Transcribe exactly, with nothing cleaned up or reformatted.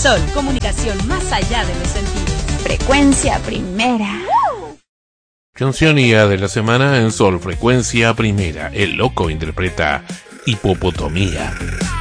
Sol, comunicación más allá de los sentidos. Frecuencia Primera. Canción I A de la semana en Sol Frecuencia Primera. El Loco interpreta Hipopotomía.